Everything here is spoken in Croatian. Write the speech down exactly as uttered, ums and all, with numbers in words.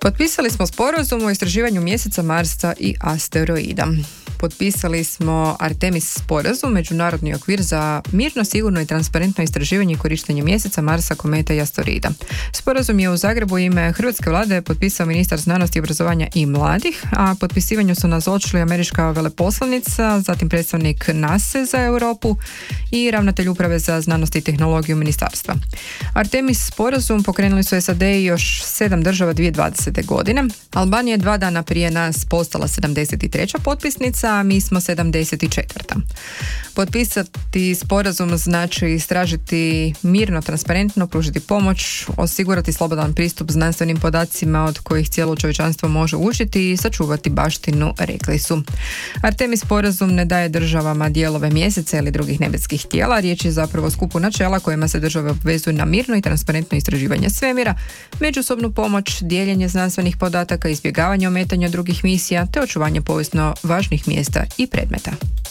Potpisali smo sporazum o istraživanju mjeseca, Marsa i asteroida. Potpisali smo Artemis sporazum, međunarodni okvir za mirno, sigurno i transparentno istraživanje i korištenje mjeseca, Marsa, kometa i asteroida. Sporazum je u Zagrebu ime hrvatske vlade potpisao ministar znanosti, obrazovanja i mladih, a potpisivanju su nazočili američka veleposlanica, zatim predstavnik nase za Europu i ravnatelj uprave za znanost i tehnologiju ministarstva. Artemis sporazum pokrenuli su S A D i još sedam država dvije tisuće dvadesete. godine. Albanija je dva dana prije nas postala sedamdeset treća potpisnica, a mi smo sedamdeset četvrta. Potpisati sporazum znači istražiti mirno, transparentno, pružiti pomoć, osigurati slobodan pristup znanstvenim podacima od kojih cijelo čovječanstvo može učiti i sačuvati baštinu, rekli su. Artemis sporazum ne daje državama dijelove mjeseca ili drugih nebeskih tijela, riječ je zapravo o skupu načela kojima se države obvezuju na mirno i transparentno istraživanje svemira, međusobnu pomoć, dijeljenje znanstvenih podataka, izbjegavanje ometanja drugih misija te očuvanje povijesno važnih mjesta i predmeta.